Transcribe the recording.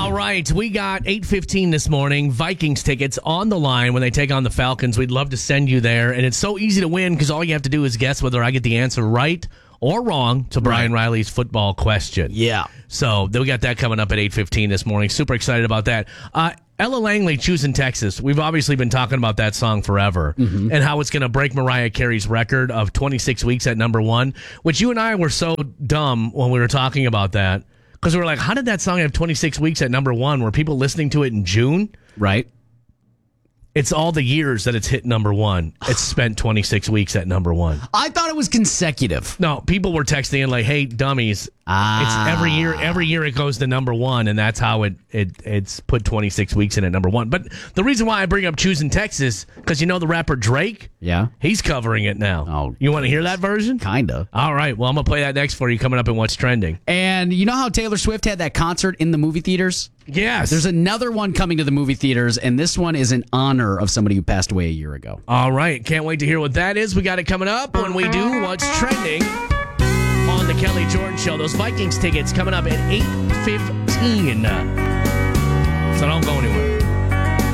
All right, we got 8:15 this morning. Vikings tickets on the line when they take on the Falcons. We'd love to send you there, and it's so easy to win because all you have to do is guess whether I get the answer right or wrong to Brian Riley's football question. Yeah. So we got that coming up at 8:15 this morning. Super excited about that. Ella Langley, Choosing Texas. We've obviously been talking about that song forever and how it's going to break Mariah Carey's record of 26 weeks at number one, which you and I were so dumb when we were talking about that because we were like, how did that song have 26 weeks at number one? Were people listening to it in June? Right. It's all the years that it's hit number one. It's spent 26 weeks at number one. I thought it was consecutive. No, people were texting in like, hey, dummies. It's every year it goes to number one, and that's how it's put 26 weeks in at number one. But the reason why I bring up Choosing Texas, because you know the rapper Drake? Yeah. He's covering it now. Oh, you want to hear that version? Kinda. All right, well, I'm going to play that next for you coming up in What's Trending. And you know how Taylor Swift had that concert in the movie theaters? Yes. There's another one coming to the movie theaters, and this one is in honor of somebody who passed away a year ago. All right, can't wait to hear what that is. We got it coming up when we do What's Trending on the Kelly Jordan Show. Those Vikings tickets coming up at 8:15. So don't go anywhere.